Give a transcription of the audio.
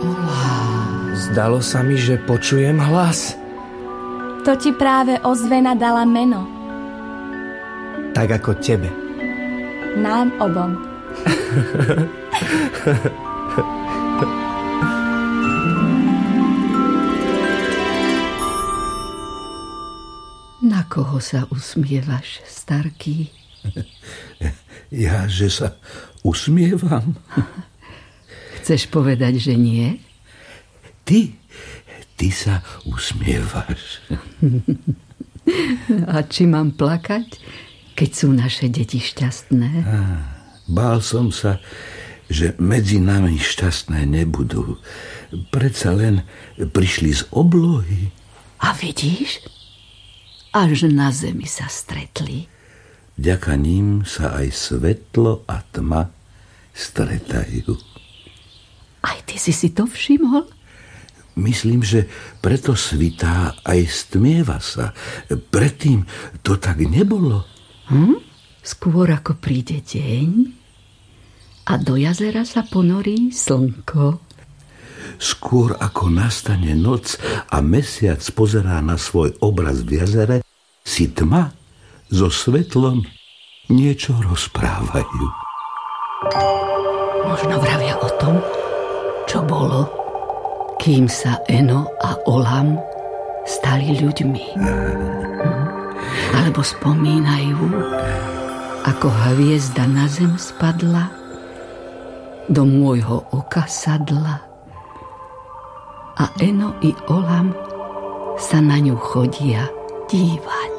Olam. Zdalo sa mi, že počujem hlas. To ti práve ozvena dala meno. Tak ako tebe. Nám obom. Na koho sa usmievaš, starký? Ja, že sa usmievam? Chceš povedať, že nie? Ty sa usmievaš. A či mám plakať, keď sú naše deti šťastné? Bál som sa, že medzi nami šťastné nebudú. Predsa len prišli z oblohy. A vidíš? Až na zemi sa stretli. Vďaka ním sa aj svetlo a tma stretajú. Aj ty si to všimol? Myslím, že preto svitá aj stmieva sa. Predtým to tak nebolo. Skôr ako príde deň a do jazera sa ponorí slnko. Skôr ako nastane noc a mesiac pozerá na svoj obraz v jazere, si tma so svetlom niečo rozprávajú. Možno vravia o tom, čo bolo, kým sa Eno a Olam stali ľuďmi. Alebo spomínajú, ako hviezda na zem spadla, do môjho oka sadla a Eno i Olam sa na ňu chodia dívať.